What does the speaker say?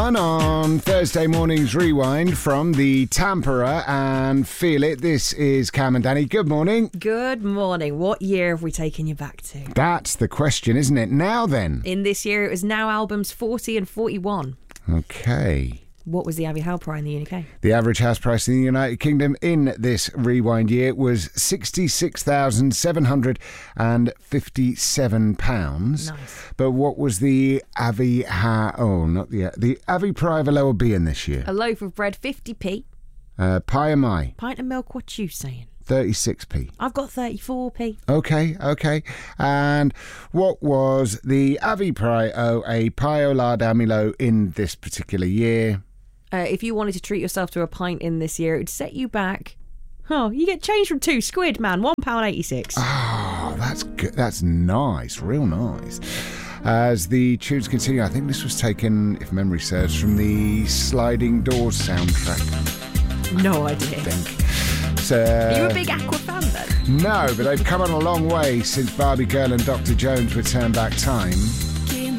everyone, on Thursday morning's Rewind from the Tampere and Feel It. This is Cam and Danny. Good morning. Good morning. What year have we taken you back to? That's the question, isn't it? Now then. In this year, it was Now albums 40 and 41. Okay. What was the Abbey House price in the UK? The average house price in the United Kingdom in this Rewind year was £66,757. Nice. But what was the Abbey the Abbey Pie of a Lower B in this year? A loaf of bread, 50p. Pie of my, Pint of milk, what you saying? 36p. I've got 34p. Okay. And what was the Abbey Pie o a Pio La Damilo in this particular year? If you wanted to treat yourself to a pint in this year, it would set you back. Oh, you get change from £2, man. £1.86. Oh, that's good. That's nice. Real nice. As the tunes continue, I think this was taken, if memory serves, from the Sliding Doors soundtrack. No idea. I think. Are you a big Aqua fan then? No, but they've come on a long way since Barbie Girl and Dr. Jones would Turn Back Time.